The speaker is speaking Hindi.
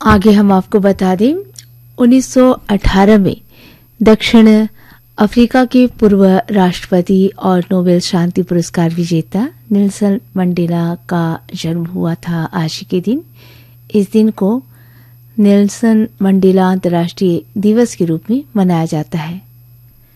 आगे हम आपको बता दें 1918 में दक्षिण अफ्रीका के पूर्व राष्ट्रपति और नोबेल शांति पुरस्कार विजेता नेल्सन मंडेला का जन्म हुआ था आज के दिन। इस दिन को नेल्सन मंडेला अंतर्राष्ट्रीय दिवस के रूप में मनाया जाता है।